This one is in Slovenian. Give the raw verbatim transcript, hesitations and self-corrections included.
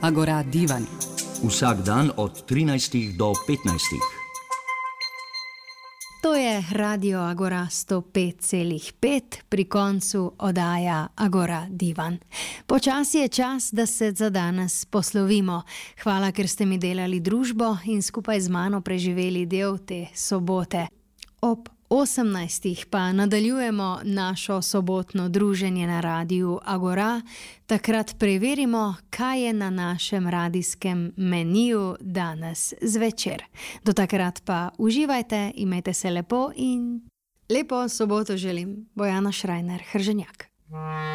Agora Divan. Vsak dan od trinajstih do petnajstih. To je Radio Agora sto pet celih pet, pri koncu oddaja Agora Divan. Počasi je čas, da se za danes poslovimo. Hvala, ker ste mi delali družbo in skupaj z mano preživeli del te sobote. Ob osemnajstih pa nadaljujemo našo sobotno druženje na Radiu Agora. Takrat preverimo, kaj je na našem radijskem meniju danes zvečer. Do takrat pa uživajte, imejte se lepo in lepo soboto želim. Bojana Šrajner, Hrženjak.